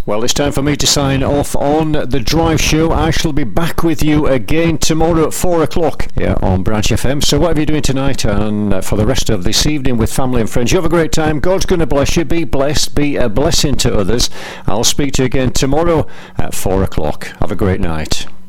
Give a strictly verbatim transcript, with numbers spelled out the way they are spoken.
Well, it's time for me to sign off on The Drive Show. I shall be back with you again tomorrow at four o'clock here on Branch F M. So whatever you're doing tonight and uh, for the rest of this evening with family and friends, you have a great time. God's going to bless you. Be blessed. Be a blessing to others. I'll speak to you again tomorrow at four o'clock. Have a great night.